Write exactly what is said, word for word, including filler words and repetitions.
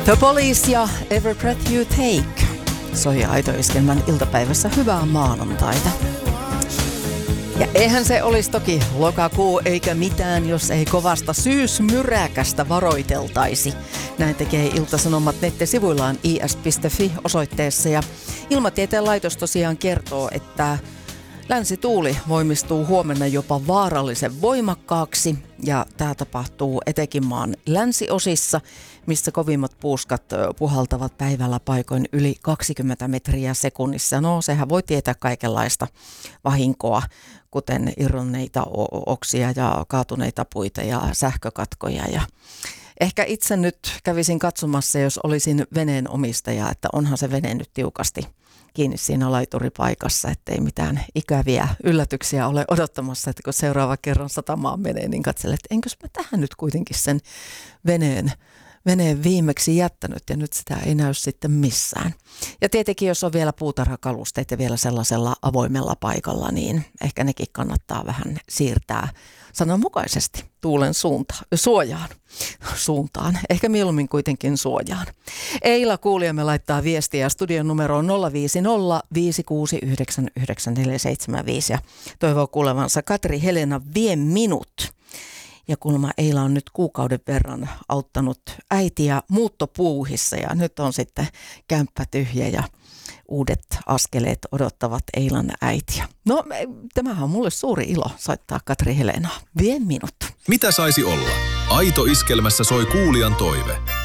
The Police ja Every Breath You Take soi Aito Iskelmän iltapäivässä hyvää maanantaita. Ja eihän se olisi toki lokakuu eikä mitään, jos ei kovasta syysmyräkästä varoiteltaisi. Näin tekee Ilta-Sanomat nettisivuillaan i s piste f i osoitteessa. Ja Ilmatieteen laitos tosiaan kertoo, että länsituuli voimistuu huomenna jopa vaarallisen voimakkaaksi. Ja tämä tapahtuu etenkin maan länsiosissa, missä kovimmat puuskat puhaltavat päivällä paikoin yli kaksikymmentä metriä sekunnissa. No, sehän voi tietää kaikenlaista vahinkoa, kuten irronneita oksia ja kaatuneita puita ja sähkökatkoja. Ja ehkä itse nyt kävisin katsomassa, jos olisin veneen omistaja, että onhan se vene nyt tiukasti kiinni siinä laituripaikassa, ettei mitään ikäviä yllätyksiä ole odottamassa, että kun seuraava kerran satamaan menee, niin katselen, että enkös mä tähän nyt kuitenkin sen veneen, veneen viimeksi jättänyt ja nyt sitä ei näy sitten missään. Ja tietenkin, jos on vielä puutarhakalusteita vielä sellaisella avoimella paikalla, niin ehkä nekin kannattaa vähän siirtää sananmukaisesti tuulen suuntaan, suojaan. Suuntaan. Ehkä mieluummin kuitenkin suojaan. Eila kuulijamme laittaa viestiä studion numeroon nolla viisi nolla viisi kuusi yhdeksän yhdeksän neljä seitsemän viisi ja toivoo kuulevansa Katri Helena vie minut. Ja kuulemma Eila on nyt kuukauden verran auttanut äitiä muuttopuuhissa ja nyt on sitten kämppä tyhjä ja uudet askeleet odottavat Eilan äitiä. No, tämähän on mulle suuri ilo soittaa Katri Helenaa. Vie minut. Mitä saisi olla? Aito Iskelmässä soi kuulijan toive.